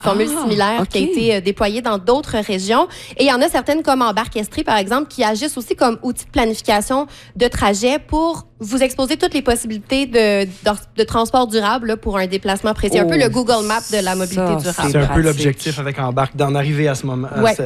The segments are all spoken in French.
formule similaire qui a été déployée dans d'autres régions. Et il y en a certaines comme Embarque Estrie, par exemple, qui agissent aussi comme outil de planification de trajet pour vous exposer toutes les possibilités de transport durable là, pour un déplacement précis. Un peu le Google Maps de la mobilité durable. C'est un peu l'objectif avec Embarque, d'en arriver à ce moment,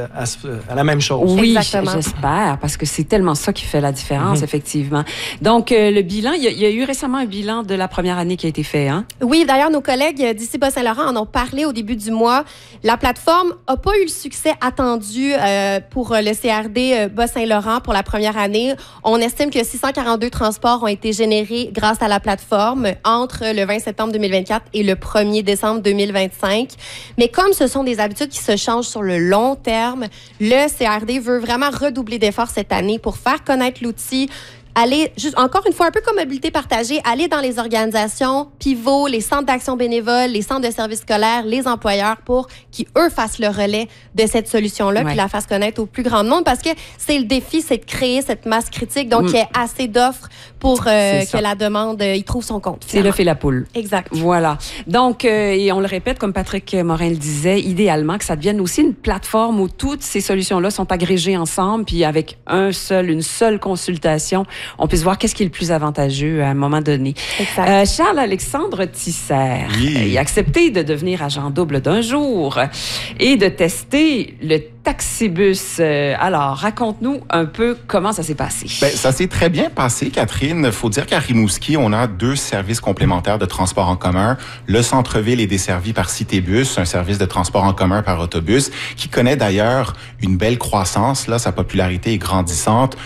à la même chose. Oui, exactement. J'espère, parce que c'est tellement ça qui fait la différence, effectivement. Donc, le bilan, il y a eu récemment un bilan de la première année qui a été fait, hein? Oui, d'ailleurs, nos collègues d'ici Bas-Saint-Laurent en ont parlé au début du mois. La plateforme n'a pas eu le succès attendu pour le CRD Bas-Saint-Laurent pour la première année. On estime que 642 transports ont été générés grâce à la plateforme entre le 20 septembre 2024 et le 1er décembre 2025. Mais comme ce sont des habitudes qui se changent sur le long terme, le CRD veut vraiment redoubler d'efforts cette année pour faire connaître l'outil. Aller, encore une fois, un peu comme mobilité partagée, aller dans les organisations pivots, les centres d'action bénévole, les centres de services scolaires, les employeurs pour qu'ils, eux, fassent le relais de cette solution-là puis la fassent connaître au plus grand nombre parce que c'est le défi, c'est de créer cette masse critique, donc qu'il y ait assez d'offres pour que la demande y trouve son compte. C'est l'œuf et la poule. Exact. Voilà. Donc, et on le répète, comme Patrick Morin le disait, idéalement que ça devienne aussi une plateforme où toutes ces solutions-là sont agrégées ensemble puis avec une seule consultation, on puisse voir qu'est-ce qui est le plus avantageux à un moment donné. Charles-Alexandre Tisser, il a accepté de devenir agent double d'un jour et de tester le taxibus. Alors, raconte-nous un peu comment ça s'est passé. Bien, ça s'est très bien passé, Catherine. Il faut dire qu'à Rimouski, on a 2 services complémentaires de transport en commun. Le centre-ville est desservi par Citébus, un service de transport en commun par autobus, qui connaît d'ailleurs une belle croissance. Là, sa popularité est grandissante.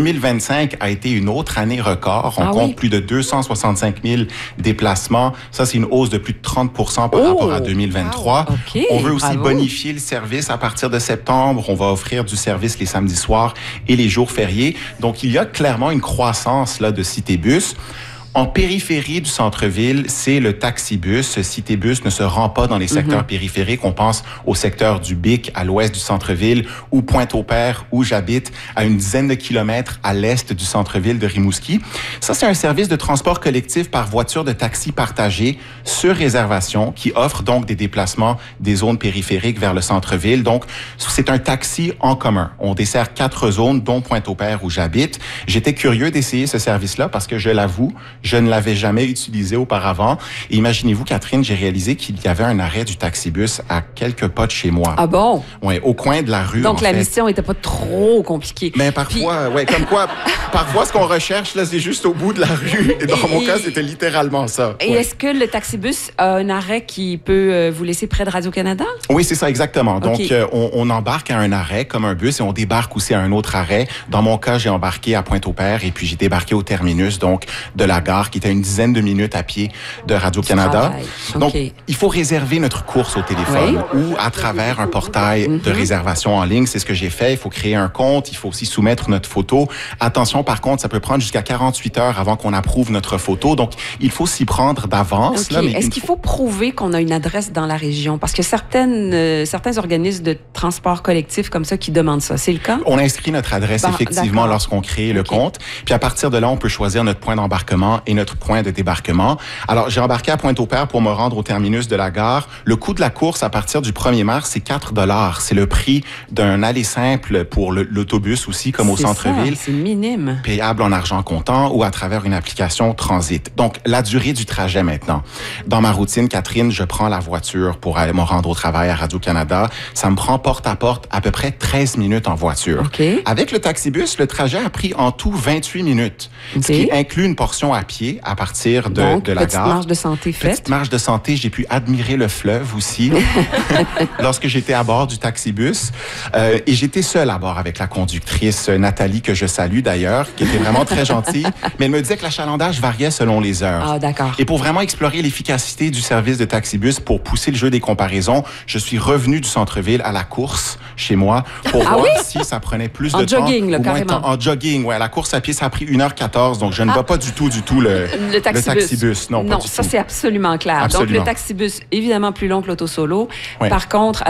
2025 a été une autre année record. On compte plus de 265 000 déplacements. Ça, c'est une hausse de plus de 30 % par rapport à 2023. On veut aussi bonifier le service à partir de septembre. On va offrir du service les samedis soirs et les jours fériés. Donc, il y a clairement une croissance là, de Citébus. En périphérie du centre-ville, c'est le taxibus. Citébus ne se rend pas dans les secteurs périphériques. On pense au secteur du Bic, à l'ouest du centre-ville, ou Pointe-au-Père, où j'habite, à une dizaine de kilomètres à l'est du centre-ville de Rimouski. Ça, c'est un service de transport collectif par voiture de taxi partagé sur réservation qui offre donc des déplacements des zones périphériques vers le centre-ville. Donc, c'est un taxi en commun. On dessert 4 zones, dont Pointe-au-Père, où j'habite. J'étais curieux d'essayer ce service-là parce que, je l'avoue, je ne l'avais jamais utilisé auparavant. Et imaginez-vous, Catherine, j'ai réalisé qu'il y avait un arrêt du taxibus à quelques pas de chez moi. Ah bon? Oui, au coin de la rue. Donc, la mission n'était pas trop compliquée. Mais parfois, comme quoi, parfois, ce qu'on recherche, là, c'est juste au bout de la rue. Et dans mon cas, c'était littéralement ça. Et est-ce que le taxibus a un arrêt qui peut vous laisser près de Radio-Canada? Donc, c'est ça, exactement. Donc, on embarque à un arrêt comme un bus et on débarque aussi à un autre arrêt. Dans mon cas, j'ai embarqué à Pointe-au-Père et puis j'ai débarqué au terminus, donc, de la gare qui était à une dizaine de minutes à pied de Radio-Canada. Donc, il faut réserver notre course au téléphone ou à travers un portail de réservation en ligne. C'est ce que j'ai fait. Il faut créer un compte. Il faut aussi soumettre notre photo. Attention, par contre, ça peut prendre jusqu'à 48 heures avant qu'on approuve notre photo. Donc, il faut s'y prendre d'avance. Là, mais est-ce qu'il faut prouver qu'on a une adresse dans la région? Parce que certains organismes de transport collectif comme ça qui demandent ça. C'est le cas? On inscrit notre adresse effectivement lorsqu'on crée le compte. Puis à partir de là, on peut choisir notre point d'embarquement et notre point de débarquement. Alors, j'ai embarqué à Pointe-au-Père pour me rendre au terminus de la gare. Le coût de la course à partir du 1er mars, c'est 4 $. C'est le prix d'un aller simple pour l'autobus aussi, comme au centre-ville. C'est minime. Payable en argent comptant ou à travers une application Transit. Donc, la durée du trajet maintenant. Dans ma routine, Catherine, je prends la voiture pour aller me rendre au travail à Radio-Canada. Ça me prend porte à porte à peu près 13 minutes en voiture. Avec le taxibus, le trajet a pris en tout 28 minutes. Ce qui inclut une portion à pied à partir de la gare. Petite marche de santé faite. Petite marche de santé. J'ai pu admirer le fleuve aussi lorsque j'étais à bord du taxibus. Et j'étais seule à bord avec la conductrice Nathalie, que je salue d'ailleurs, qui était vraiment très gentille. Mais elle me disait que l'achalandage variait selon les heures. Ah, d'accord. Et pour vraiment explorer l'efficacité du service de taxibus, pour pousser le jeu des comparaisons, je suis revenu du centre-ville à la course chez moi pour voir si ça prenait plus de temps. En jogging, là, carrément. En jogging, ouais. La course à pied, ça a pris 1h14, donc je ne vois pas du tout le taxibus. Non, pas du ça tout. C'est absolument clair. Absolument. Donc, le taxibus, évidemment plus long que l'auto-solo. Par contre,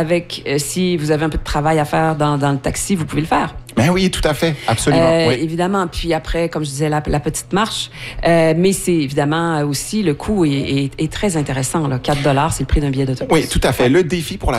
si vous avez un peu de travail à faire dans le taxi, vous pouvez le faire. Ben oui, tout à fait, absolument. Évidemment, puis après, comme je disais, la petite marche. Mais c'est évidemment aussi, le coût est très intéressant. Là. 4 $, c'est le prix d'un billet d'autobus. Oui, tout à fait. Le défi pour la